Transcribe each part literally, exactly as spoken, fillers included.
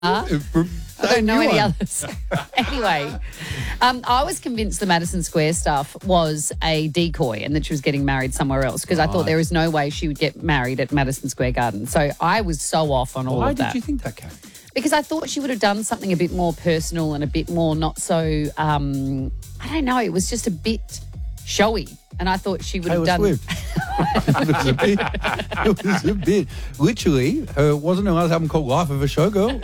I don't know any others. Anyway, um, I was convinced the Madison Square stuff was a decoy and that she was getting married somewhere else because I thought there was no way she would get married at Madison Square Garden. So I was so off on all Why of that. did you think that, Kate? Because I thought she would have done something a bit more personal and a bit more not so, um, I don't know, it was just a bit showy. And I thought she would have done... Swift. it, was a bit, it was a bit... Literally, uh, wasn't her last album called Life of a Showgirl?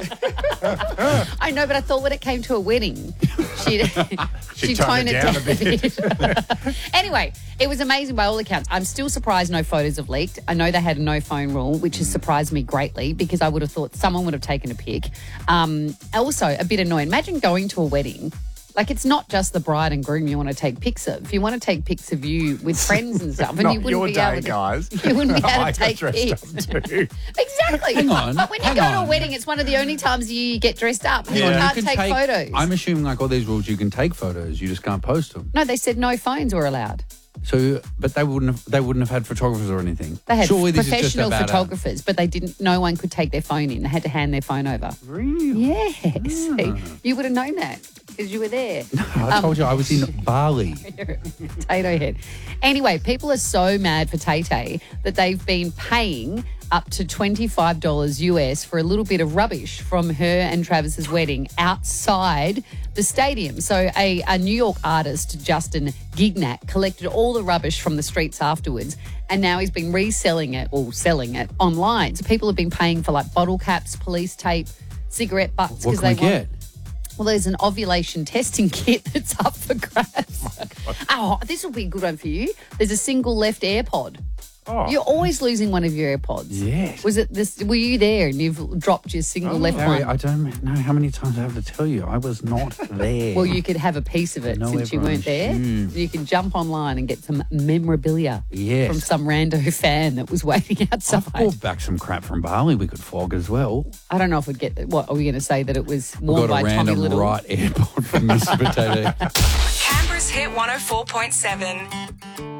I know, but I thought when it came to a wedding, she'd, She she'd toned tone it it down down a a bit. Anyway, it was amazing by all accounts. I'm still surprised no photos have leaked. I know they had a no phone rule, which has surprised me greatly because I would have thought someone would have taken a pic. Um, also, a bit annoying. Imagine going to a wedding. Like, it's not just the bride and groom you want to take pics of. You want to take pics of you with friends and stuff. And Not you wouldn't your be day, able to, guys. You wouldn't be able I to got take dressed pics. up too. Exactly. Hang on, But when you hang go to a on. wedding, it's one of the only times you get dressed up. You Yeah. can't You take, can photos. I'm assuming, like all these rules, you can take photos. You just can't post them. No, they said no phones were allowed. So, but they wouldn't have. They wouldn't have had photographers or anything. They had Surely this is just professional about a- photographers, but they didn't. No one could take their phone in. They had to hand their phone over. Really? Yes, you would have known that because you were there. I told you I was in Bali. You're a potato head. Anyway, people are so mad for Tay Tay that they've been paying up to twenty-five dollars U S for a little bit of rubbish from her and Travis's wedding outside the stadium. So a, a New York artist, Justin Gignac, collected all the rubbish from the streets afterwards and now he's been reselling it or selling it online. So people have been paying for like bottle caps, police tape, cigarette butts. What because can we they want. get? Well, there's an ovulation testing kit that's up for grabs. Oh, oh, this will be a good one for you. There's a single left AirPod. Oh. You're always losing one of your AirPods. Yes. Was it this? Were you there and you've dropped your single Oh, left Harry, one? I don't know how many times I have to tell you. I was not there. Well, you could have a piece of it know since you everyone weren't there. assumed. You can jump online and get some memorabilia Yes. from some rando fan that was waiting outside. I've brought back some crap from Bali we could flog as well. I don't know if we'd get. What are we going to say that it was We worn got by a Tommy random Little? right AirPod from Mister Potato. Canberra's Hit one oh four point seven.